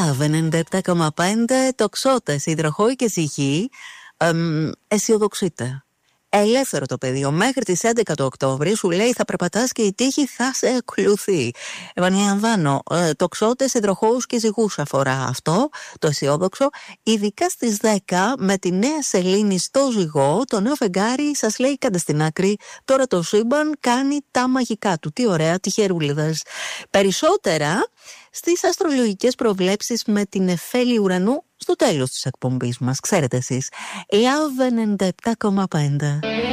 Love 97,5, τοξότες, υδροχόη και ψυχή. Αισιοδοξείτε. Ελεύθερο το πεδίο. Μέχρι τις 11 του Οκτώβρη σου λέει θα περπατάς και η τύχη θα σε ακολουθεί. Επαναλαμβάνω, τοξότες, υδροχόους και ζυγούς αφορά αυτό το αισιόδοξο. Ειδικά στις 10 με τη νέα σελήνη στο ζυγό, το νέο φεγγάρι σας λέει κάντε στην άκρη. Τώρα το σύμπαν κάνει τα μαγικά του. Τι ωραία, τυχερούλιδες. Περισσότερα στις αστρολογικές προβλέψεις με την εφέλη ουρανού στο τέλος της εκπομπής μας. Ξέρετε εσείς, Love 97,5.